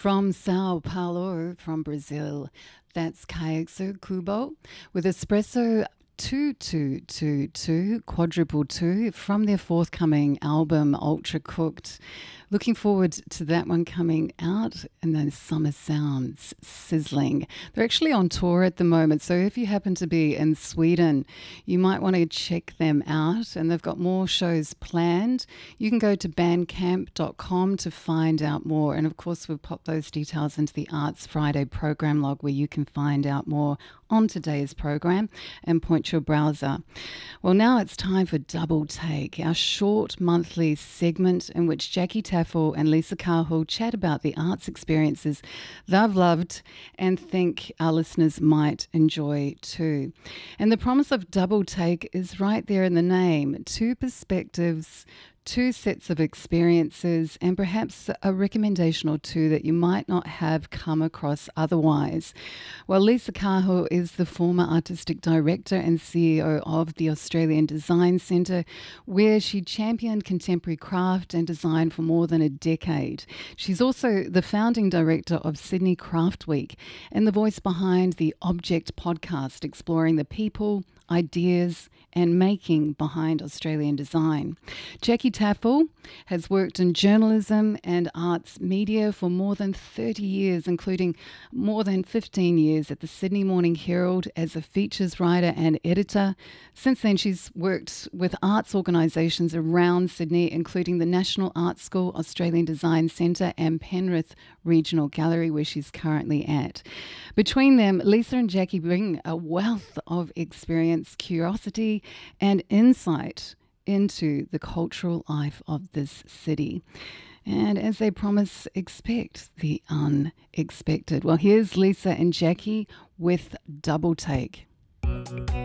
From Sao Paulo, from Brazil, that's Kaixo Kubo with Espresso 2222 quadruple two from their forthcoming album Ultra Cooked. Looking forward to that one coming out, and then Summer Sounds Sizzling. They're actually on tour at the moment, so if you happen to be in Sweden, you might want to check them out, and they've got more shows planned. You can go to bandcamp.com to find out more, and of course we've popped those details into the Arts Friday program log where you can find out more on today's program and point your browser. Well, now it's time for Double Take, our short monthly segment in which Jackie Taffel and Lisa Cahill chat about the arts experiences they've loved and think our listeners might enjoy too. And the promise of Double Take is right there in the name. Two perspectives, two sets of experiences, and perhaps a recommendation or two that you might not have come across otherwise. Well, Lisa Cahill is the former artistic director and CEO of the Australian Design Centre, where she championed contemporary craft and design for more than a decade. She's also the founding director of Sydney Craft Week and the voice behind the Object podcast, exploring the people, ideas and making behind Australian design. Jackie Taffel has worked in journalism and arts media for more than 30 years, including more than 15 years at the Sydney Morning Herald as a features writer and editor. Since then, she's worked with arts organisations around Sydney, including the National Arts School, Australian Design Centre and Penrith Regional Gallery, where she's currently at. Between them, Lisa and Jackie bring a wealth of experience, curiosity and insight into the cultural life of this city. And as they promise, expect the unexpected. Well, here's Lisa and Jackie with Double Take.